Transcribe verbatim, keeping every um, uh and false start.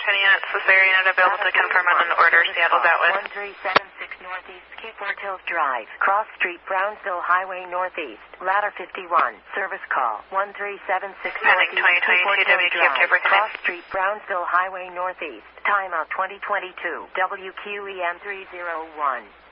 ten units, this area not available to confirm on an order, Seattle Gatwood. one three seven six Northeast, Cape Fort Hills Drive, Cross Street, Brownsville Highway Northeast, ladder fifty-one, service call, one three seven six Northeast, Cape Fort Hills Drive, Cross Street, Brownsville Highway Northeast, timeout twenty twenty-two, W Q E M three oh one.